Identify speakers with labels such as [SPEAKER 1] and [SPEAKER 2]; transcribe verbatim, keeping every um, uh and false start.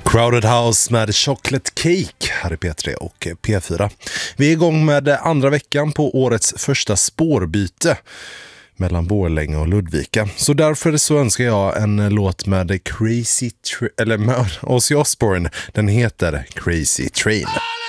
[SPEAKER 1] Crowded House med Chocolate Cake här i P tre och P fyra. Vi är igång med andra veckan på årets första spårbyte mellan Borlänge och Ludvika. Så därför så önskar jag en låt med Crazy Tra- eller med Ozzy Osbourne. Den heter Crazy Train.